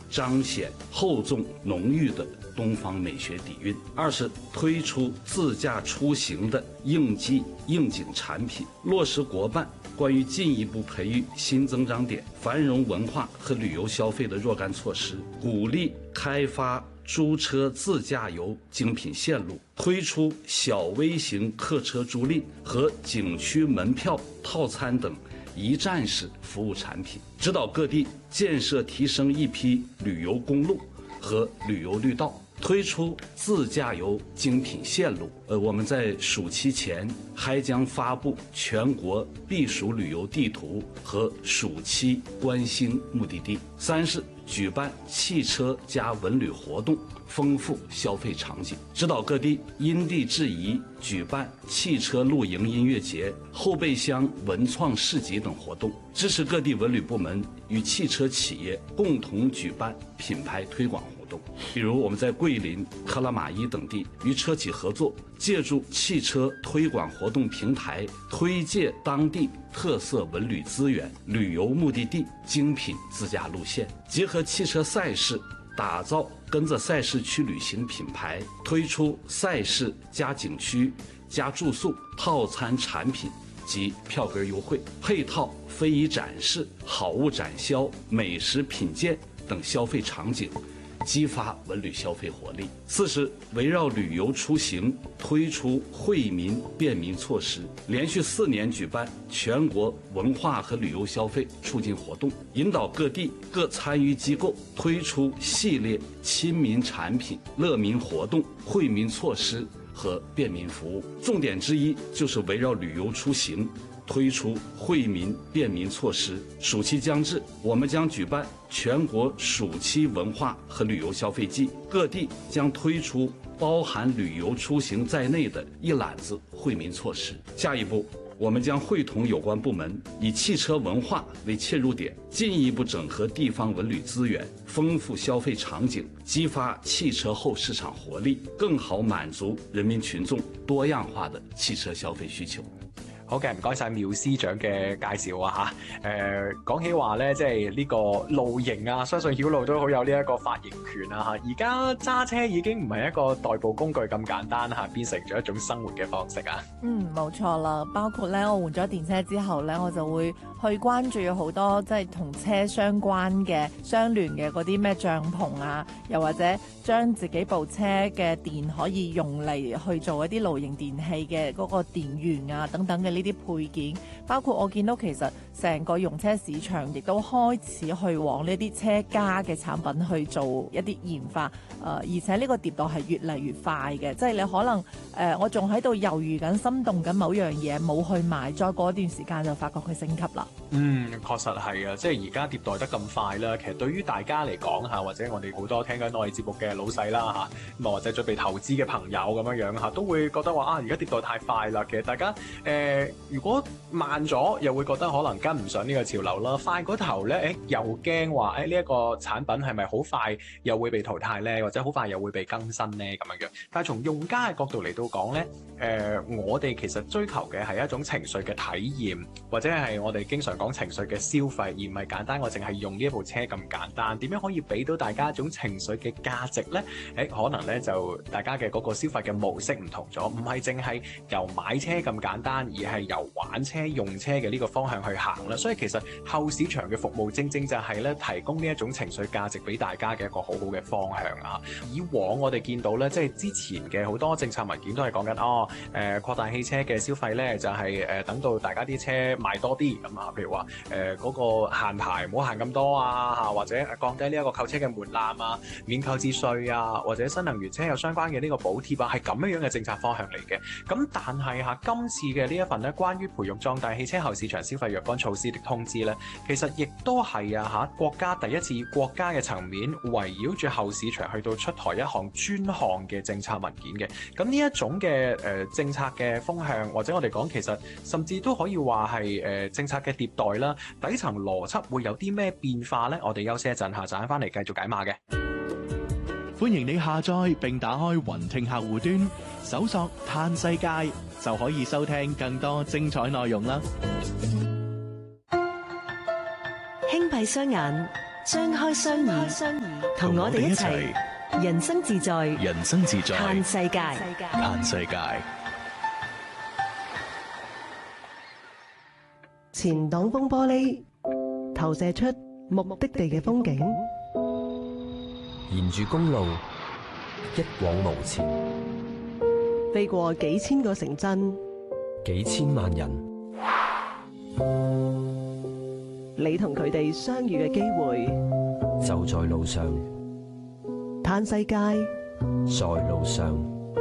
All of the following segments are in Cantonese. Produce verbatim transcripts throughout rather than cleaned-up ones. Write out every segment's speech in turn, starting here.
彰顯厚重濃郁的東方美學底蘊。二是推出自駕出行的應季應景產品，落實國辦關於進一步培育新增長點、繁榮文化和旅遊消費的若干措施，鼓勵開發租車自駕遊精品線路，推出小微型客車租賃和景區門票套餐等一站式服務產品，指導各地建設提升一批旅遊公路和旅遊綠道，推出自駕遊精品線路。呃，我們在暑期前還將發布全國避暑旅遊地圖和暑期觀星目的地。三是舉辦汽車加文旅活動，豐富消費場景，指導各地因地制宜舉辦汽車露營音樂節、後備箱文創市集等活動，支持各地文旅部門與汽車企業共同舉辦品牌推廣活動。比如我們在桂林、克拉瑪依等地與車企合作，借助汽車推廣活動平台，推介當地特色文旅資源、旅遊目的地精品自駕路線，結合汽車賽事，打造跟着賽事去旅行品牌，推出賽事加景區加住宿套餐產品及票根優惠，配套非遺展示、好物展銷、美食品鑑等消費場景，激發文旅消費活力。四是圍繞旅遊出行推出惠民便民措施，連續四年舉辦全國文化和旅遊消費促進活動，引導各地各參與機構推出系列親民產品、樂民活動、惠民措施和便民服務。重點之一就是圍繞旅遊出行推出惠民便民措施。暑期將至，我們將舉辦全國暑期文化和旅遊消費季，各地將推出包含旅遊出行在內的一攬子惠民措施。下一步，我們將會同有關部門，以汽車文化為切入點，進一步整合地方文旅資源，豐富消費場景，激發汽車後市場活力，更好滿足人民群眾多樣化的汽車消費需求。 好嘅，唔該晒苗司長嘅介紹啊嚇。誒、呃、講起話咧，即係呢個露營啊，相信曉露都好有呢一個發言權啊嚇。而家揸車已經唔係一個代步工具咁簡單嚇，變成咗一種生活嘅方式啊。 嗯，冇錯啦。包括咧，我換咗電車之後咧，我就會去關注好多即係同車相關嘅相聯嘅嗰啲咩帳篷啊，又或者將自己部車嘅電可以用嚟去做一啲露營電器嘅嗰個電源啊等等嘅呢啲配件，包括我見到其實成個用車市場亦都開始去往呢啲車家嘅產品去做一啲研發，誒、呃、而且呢個迭代係越嚟越快嘅，即係你可能誒、呃、我仲喺度猶豫緊、心動緊某樣嘢冇去買，再過一段時間就發覺佢升級啦。 嗯，確實係啊，即係而家迭代得咁快啦，其實對於大家嚟講嚇，或者我哋好多聽緊我哋節目嘅老細啦嚇，咁啊或者準備投資嘅朋友咁樣樣嚇，都會覺得話啊，而家迭代太快啦。其實大家誒、呃，如果慢咗，又會覺得可能跟唔上呢個潮流啦；快嗰頭咧，誒又驚話誒呢一個產品係咪好快又會被淘汰咧，或者好快又會被更新咧咁樣樣。但係從用家嘅角度嚟到講咧，誒、呃、我哋其實追求嘅係一種情緒嘅體驗，或者係我哋經常講情緒嘅消費，而唔係簡單我淨係用呢一部車咁簡單。點樣可以俾到大家一種情緒嘅價值呢？誒，可能咧就大家嘅嗰個消費嘅模式唔同咗，唔係淨係由買車咁簡單，而係由玩車用車嘅呢個方向去行啦。所以其實後市場嘅服務正正就係咧提供呢一種情緒價值俾大家嘅一個好好嘅方向啊！以往我哋見到咧，即係之前嘅好多政策文件都係講緊哦，誒、呃、擴大汽車嘅消費咧，就係、是、誒、呃、等到大家啲車賣多啲咁啊，譬如話誒嗰個限牌唔好限咁多啊，或者降低呢一個購車嘅門檻啊，免購置稅啊，或者新能源車有相關嘅呢個補貼啊，係咁樣樣嘅政策方向嚟嘅。咁但係嚇、啊、今次嘅呢一份咧，關於培育壯大汽車後市場消費若干措施的通知咧，其實亦都係啊嚇國家第一次以國家嘅層面圍繞住後市場去到出台一項專項嘅政策文件嘅。咁呢一種嘅誒、呃、政策嘅風向，或者我哋講其實甚至都可以話係誒政策嘅迭代啦。底層邏輯會有啲咩變化呢？我哋休息一陣，下陣翻嚟繼續解碼嘅。 歡迎你下載並打開雲聽客戶端，搜索嘆世界就可以收聽更多精彩內容啦。 輕閉雙眼， 張開雙耳，同我哋一齊人生自在， 人生自在， 嘆世界， 嘆世界。 前擋風玻璃投射出目的地嘅風景， 沿住公路一往無前， 飛過幾千個城鎮， 幾千萬人， 你同佢哋相遇嘅機會就在路上。 嘆世界， 在路上。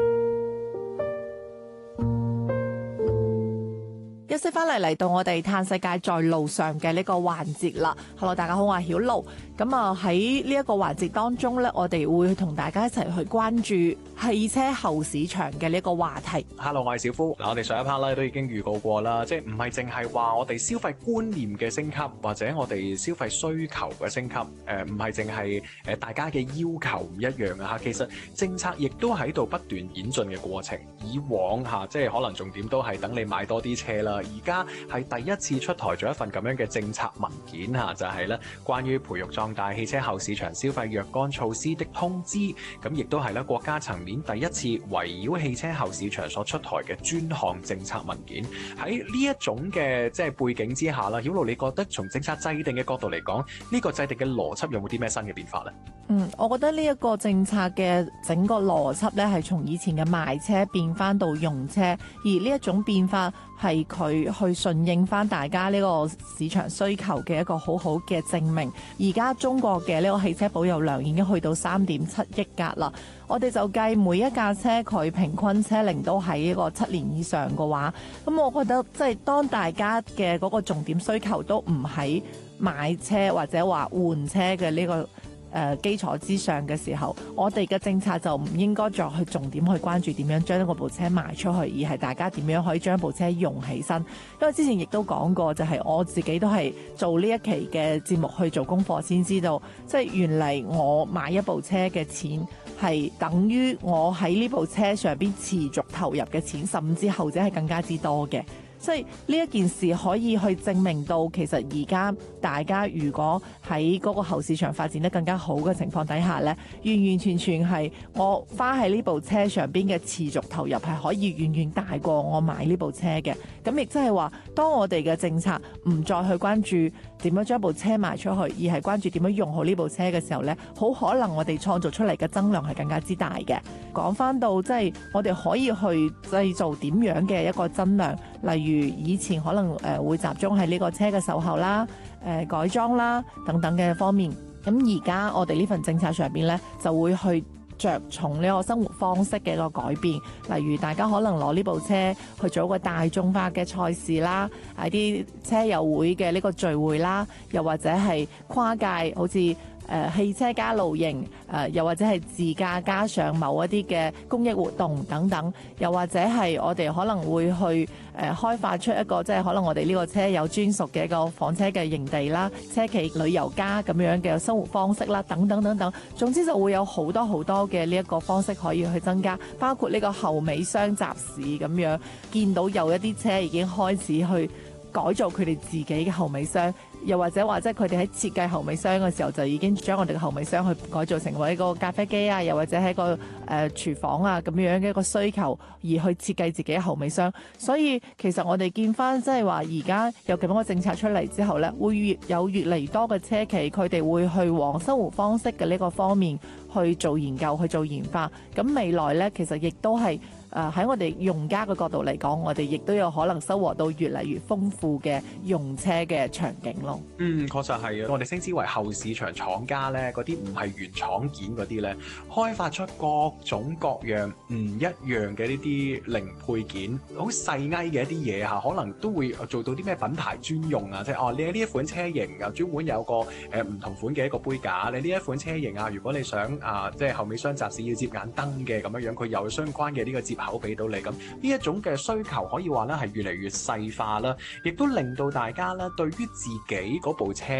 休息翻嚟嚟到我哋嘆世界在路上嘅呢個環節啦。Hello， 大家好，我係曉露。咁啊喺呢一個環節當中呢，我哋會同大家一齊去關注汽車後市場嘅呢個話題。 Hello， 我係小夫。嗱，我哋上一 part 咧都已經預告過啦，即係唔係淨係話我哋消費觀念嘅升級，或者我哋消費需求嘅升級，誒唔係淨係誒大家嘅要求唔一樣啊嚇。其實政策亦都喺度不斷演進嘅過程。以往嚇即係可能重點都係等你買多啲車啦，而家係第一次出台咗一份咁樣嘅政策文件嚇，就係咧關於培育壯大汽車後市場消費若干措施的通知。咁亦都係咧國家層面第一次圍繞汽車後市場所出台嘅專項政策文件。喺呢一種嘅即係背景之下啦，曉露，你覺得從政策制定嘅角度嚟講，呢個制定嘅邏輯有冇啲咩新嘅變化呢？ 嗯，我覺得呢一個政策嘅整個邏輯咧，係從以前嘅賣車變翻到用車，而呢一種變化係佢去順應翻大家呢個市場需求嘅一個好好嘅證明。而家中國嘅呢個汽車保有量已經去到三點七億架啦。我哋就計每一架車佢平均車齡都喺呢個七年以上嘅話，咁我覺得即係當大家嘅嗰個重點需求都唔喺買車或者話換車嘅呢個誒、呃、基礎之上嘅時候，我哋嘅政策就唔應該再去重點去關注點樣將嗰部車賣出去，而係大家點樣可以將部車用起身。因為之前亦都講過，就係、是、我自己都係做呢一期嘅節目去做功課先知道，即係原嚟我買一部車嘅錢係等於我喺呢部車上邊持續投入嘅錢，甚至後者係更加之多嘅。所以呢一件事可以去證明到，其實而家大家如果喺嗰個後市場發展得更加好嘅情況底下呢，完完全全係我花喺呢部車上邊嘅持續投入係可以遠遠大過我買呢部車嘅。咁亦即係話，當我哋嘅政策唔再去關注點樣將部車賣出去，而係關注點樣用好呢部車嘅時候呢，好可能我哋創造出嚟嘅增量係更加之大嘅。講翻到即係我哋可以去製造點樣嘅一個增量，例如以前可能誒會集中喺呢個車嘅售後啦、誒、呃、改裝啦等等嘅方面。咁而家我哋呢份政策上邊呢，就會去着重呢個生活方式嘅一個改變，例如大家可能攞呢部車去做一個大眾化嘅賽事啦，喺啲車友會嘅呢個聚會啦，又或者係跨界，好似誒、呃、汽車加露營，誒、呃、又或者係自駕加上某一啲嘅公益活動等等，又或者係我哋可能會去誒、呃、開發出一個即係可能我哋呢個車有專屬嘅一個房車嘅營地啦、車企旅遊家咁樣嘅生活方式啦，等等等等。總之就會有好多好多嘅呢一個方式可以去增加，包括呢個後尾箱集市咁樣，見到有一啲車已經開始去改造佢哋自己嘅後尾箱。又或者話，即係佢哋喺設計後尾箱嘅時候，就已經將我哋嘅後尾箱去改造成為一個咖啡機啊，又或者係一個誒、呃、廚房啊咁樣嘅一個需求，而去設計自己嘅後尾箱。所以其實我哋見翻即係話，而家有咁樣嘅政策出嚟之後呢，會越有越嚟越多嘅車企，佢哋會去往生活方式嘅呢個方面去做研究、去做研發。咁未來呢，其實亦都係。誒喺、呃、我哋用家嘅角度嚟講，我哋亦都有可能收穫到越嚟越豐富嘅用車嘅場景咯。 嗯，確實係啊！我哋稱之為後市場廠家咧，嗰啲唔係原廠件嗰啲咧，開發出各種各樣唔一樣嘅呢啲零配件，好細埃嘅一啲嘢嚇，可能都會做到啲咩品牌專用啊！即係哦，你呢一款車型又專門有個誒唔、呃、同款嘅一個杯架，你呢一款車型啊，如果你想啊，即係後尾箱集市要接眼燈嘅咁樣樣，佢有相關嘅呢個接口俾到你，咁呢一種嘅需求可以話咧係越嚟越細化啦，亦都令到大家咧對於自己嗰部車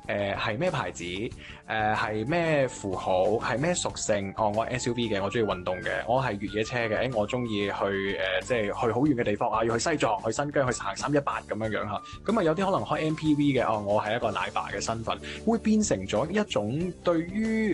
誒係咩牌子，誒係咩符號，係咩屬性。哦，我係 S U V 嘅，我中意運動嘅，我係越野車嘅，誒我中意去誒、呃、即係去好遠嘅地方啊，要去西藏、去新疆、去行三一八咁樣樣嚇。咁啊有啲可能開 M P V 嘅，哦我係一個奶爸嘅身份，會變成咗一種對於